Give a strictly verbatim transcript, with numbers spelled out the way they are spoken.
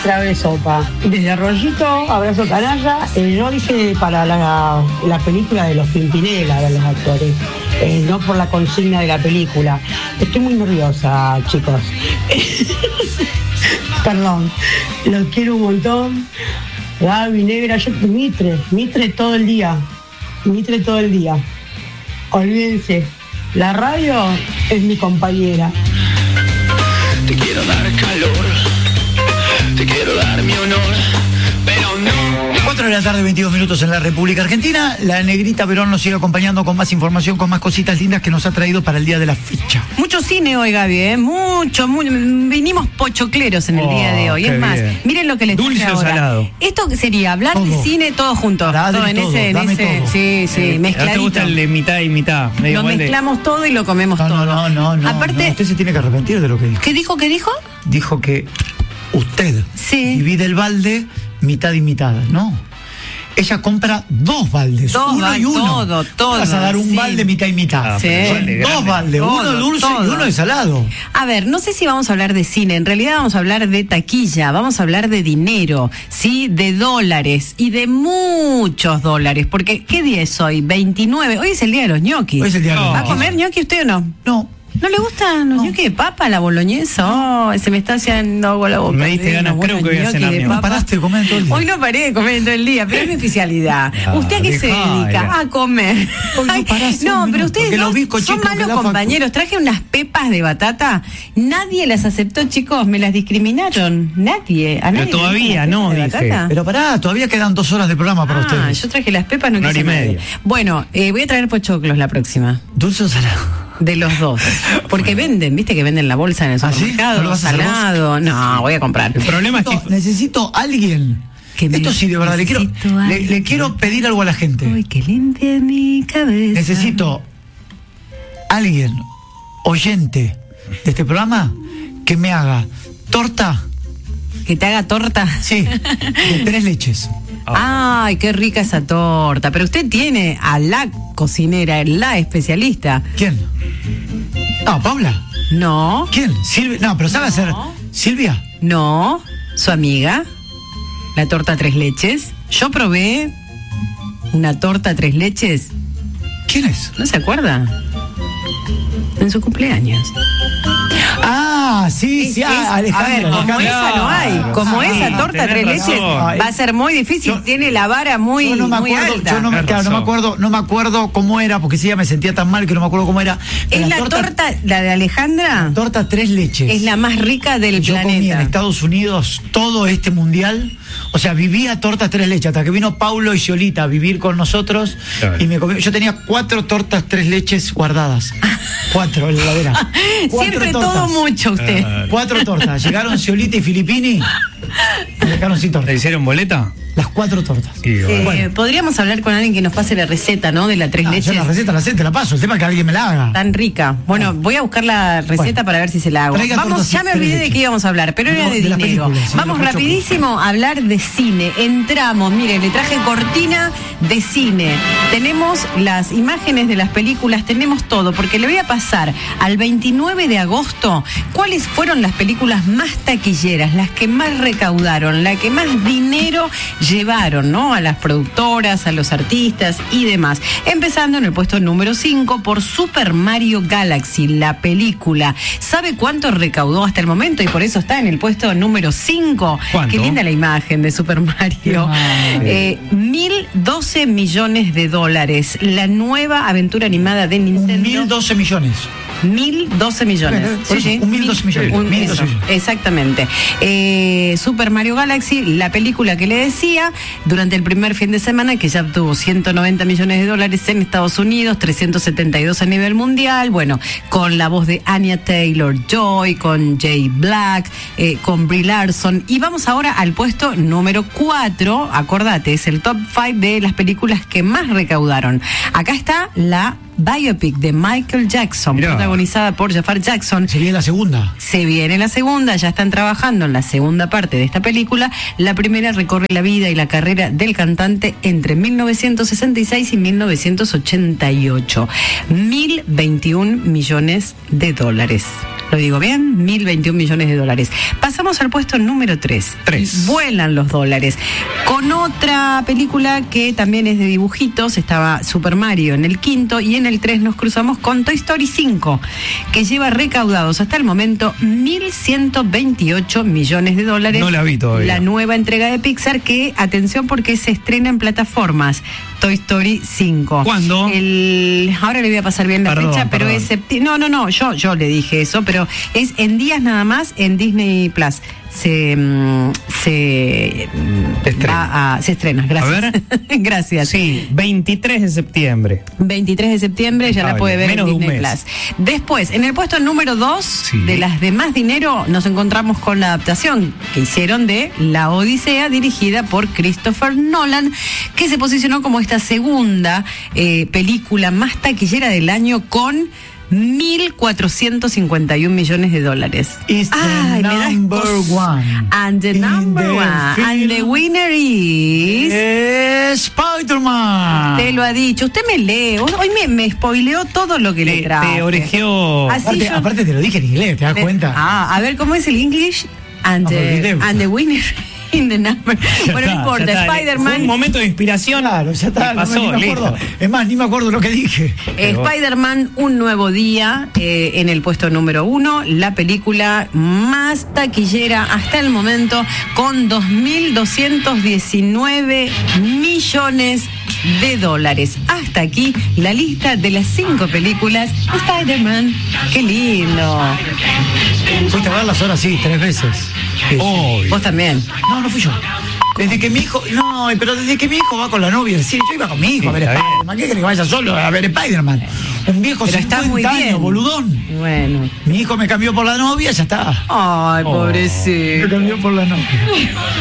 clave de sopa. Desde Rollito, Abrazo Canalla, eh, yo dije para la, la película de los Pimpinela, de los actores, eh, no por la consigna de la película. Estoy muy nerviosa, chicos. Perdón, los quiero un montón. Gaby, Negra, yo Mitre, Mitre todo el día, Mitre todo el día. Olvídense, la radio es mi compañera. Te quiero dar calor, te quiero dar mi honor, pero no. cuatro de la tarde, veintidós minutos en la República Argentina. La Negrita Verón nos sigue acompañando con más información, con más cositas lindas que nos ha traído para el día de la fecha. Mucho cine hoy, Gaby, ¿eh? Mucho, muy, vinimos pochocleros en el Oh, día de hoy. qué Es más, bien. miren lo que les Dulce traje o ahora. salado. Esto sería hablar Todo. de cine todos juntos. Para Todo Adri, en todo, ese, en dame ese. todo. Sí, sí, ¿No te mezcladito. gusta el de mitad y mitad? Medio Lo molde. mezclamos todo y lo comemos No, todo. no, no, no, no. Aparte, no, usted se tiene que arrepentir de lo que dijo. ¿qué dijo? ¿Qué dijo? Dijo que usted Sí. divide el balde mitad y mitad. No. Ella compra dos baldes, Dos uno ba- y uno. todo, todo, Vas a dar un sí. balde mitad y mitad. Ah, Sí. pero Son balde dos grande. baldes, uno Todo, dulce todo. y uno de salado. A ver, no sé si vamos a hablar de cine, en realidad vamos a hablar de taquilla, vamos a hablar de dinero, ¿sí? De dólares y de muchos dólares, porque ¿qué día es hoy? veintinueve, hoy es el día de los ñoquis. Hoy es el día de los ¿Va a ñoquis. comer ñoqui usted o no? No. ¿No le gustan los ñoquis de papa, la boloñesa? Oh, se me está haciendo agua la boca. Me diste Sí, ganas, unos creo que buenos voy a cenar ñoquis de ñoqui. papa. Paraste de comer todo el día. Hoy no paré de comer todo el día, pero es mi especialidad. Ah, ¿Usted a qué se dejá, dedica? era. A comer. Hoy no Ay, paraste no, un pero minuto, ustedes que no los vi, son cochito, que malos la facu- compañeros. Traje unas pepas de batata. Nadie las aceptó, chicos. Me las discriminaron. Nadie. A nadie le todavía gustan las no, pepas de dije. batata. Pero pará, todavía quedan dos horas de programa para Ah, ustedes. yo traje las pepas, no Una quiso hora y nadie. media. Bueno, eh, voy a traer pochoclos la próxima. ¿Dulce o salado? De los dos. Porque venden, viste que venden la bolsa en el ¿Ah, sí? supermercado. ¿No lo vas a hacer vos? Salado. No, voy a comprar. El problema es que Necesito, necesito alguien. Que me- Esto sí, de verdad, le quiero, necesito le, alguien. le quiero pedir algo a la gente. Uy, que limpie mi cabeza. Necesito alguien, oyente de este programa, que me haga torta, Que te haga torta. sí, de tres leches. Ay, qué rica esa torta. Pero usted tiene a la cocinera, la especialista. ¿Quién? No, Paula. No, ¿Quién? Silvia. No, pero ¿sabe hacer? ¿Silvia? no, su amiga, la torta tres leches. Yo probé una torta tres leches. ¿Quién es? ¿No se acuerda? En su cumpleaños. Ah, sí, Es- sí, es- ah, a ver, Alejandra. como Alejandra. esa no hay. Como sí, esa torta tenés tres razón. leches va a ser muy difícil. Yo- Tiene la vara muy, Yo no me muy acuerdo, alta. yo no me, Tenés claro, no me razón. acuerdo, no me acuerdo cómo era, porque sí, ya me sentía tan mal que no me acuerdo cómo era. Pero Es la torta, la de Alejandra, torta tres leches. es la más rica del Yo comí en planeta. Estados Unidos todo este mundial, o sea, vivía tortas tres leches, hasta que vino Paulo y Ciolita a vivir con nosotros, Claro. y me comí, yo tenía cuatro tortas tres leches guardadas, cuatro en la heladera. Cuatro Siempre tortas. todo mucho usted. Ah. Cuatro tortas, llegaron Ciolita y Filippini, me dejaron sin ¿Te torta, hicieron boleta? las cuatro tortas. Sí, Eh, bueno. Podríamos hablar con alguien que nos pase la receta, ¿no? De la tres Ah, yo leches. la receta la sé, te la paso, el tema es que alguien me la haga. Tan rica. Bueno, voy a buscar la receta Bueno. para ver si se la hago. Traiga Vamos, tortas ya me tres olvidé de leches. qué íbamos a hablar, pero No, era de, de la dinero. película, sí, Vamos de los rapidísimo a hablar de cine. Entramos, miren, le traje cortina de cine. Tenemos las imágenes de las películas, tenemos todo, porque le voy a pasar al veintinueve de agosto cuáles fueron las películas más taquilleras, las que más recaudaron, la que más dinero llevaron, ¿no? A las productoras, a los artistas y demás. Empezando en el puesto número cinco por Super Mario Galaxy, la película. ¿Sabe cuánto recaudó hasta el momento? Y por eso está en el puesto número cinco. ¿Cuánto? Qué linda la imagen de Super Mario. Eh, mil doce millones de dólares. La nueva aventura animada de Un Nintendo. mil doce millones. Mil doce millones. Eh, por eso, un mil doce millones, un- mil eso, doce millones. exactamente. Eh, Super Mario Galaxy, la película que le decía, durante el primer fin de semana, que ya obtuvo ciento noventa millones de dólares en Estados Unidos, trescientos setenta y dos a nivel mundial, bueno, con la voz de Anya Taylor-Joy, con Jay Black, eh, con Brie Larson. Y vamos ahora al puesto número cuatro, acordate, es el top cinco de las películas que más recaudaron. Acá está la biopic de Michael Jackson, Mirá. protagonizada por Jafar Jackson. Sería la segunda. Se viene la segunda, ya están trabajando en la segunda parte de esta película. La primera recorre la vida y la carrera del cantante entre mil novecientos sesenta y seis y mil novecientos ochenta y ocho. mil veintiún millones de dólares. ¿Lo digo bien? mil veintiún millones de dólares. Pasamos al puesto número tres. Tres. Vuelan los dólares. Con otra película que también es de dibujitos, estaba Super Mario en el quinto, y en el tres nos cruzamos con Toy Story cinco, que lleva recaudados hasta el momento mil ciento veintiocho millones de dólares. No la vi todavía. La nueva entrega de Pixar, que, atención, porque se estrena en plataformas. Toy Story cinco. ¿Cuándo? El, ahora le voy a pasar bien la Perdón, fecha, pero perdón. es septi- no, no, no, yo, yo le dije eso, pero es en días nada más en Disney Plus. Se, mm, se, mm, Se estrena. va a- se estrena, gracias. A ver. Gracias. Sí, veintitrés de septiembre. veintitrés de septiembre ya la Impecable. puede ver Menos de en un Disney mes. Plus. Después, en el puesto número dos Sí. de las de más dinero, nos encontramos con la adaptación que hicieron de La Odisea, dirigida por Christopher Nolan, que se posicionó como esta segunda eh, película más taquillera del año con mil cuatrocientos cincuenta y un millones de dólares. Is the Ay, me das number cos- one. And the in number the one. And the film winner is... es Spider-Man. Te lo ha dicho. Usted me lee. Hoy me, me spoileó todo lo que le Te, traje. te orejeó. Así Aparte, yo- aparte te lo dije en inglés, ¿te das Le- cuenta? Ah, a ver, ¿cómo es el English? And, Ah, the, porque te- and the winner in the number. Ya Bueno, no está, importa. ya está. Fue Spider-Man. un momento de inspiración. Claro, ya está, Y no me- pasó, ni me acuerdo. listo. Es más, ni me acuerdo lo que dije. Eh, Spider-Man, un nuevo día, eh, en el puesto número uno, la película más taquillera hasta el momento, con dos mil doscientos diecinueve millones de dólares. Hasta aquí la lista de las cinco películas de Spider-Man. ¡Qué lindo! Fuiste a verlas ahora sí, tres veces. Sí. Obvio. Vos también. No, no fui yo. Desde que mi hijo, no, pero desde que mi hijo va con la novia, sí, yo iba con mi hijo a ver Sí, está bien. Spider-Man. ¿Qué querés que vaya solo a ver Spider-Man? Un viejo Pero está cincuenta muy bien. años, boludón. Bueno. Mi hijo me cambió por la novia, ya está. Ay, pobrecito. Me cambió por la novia.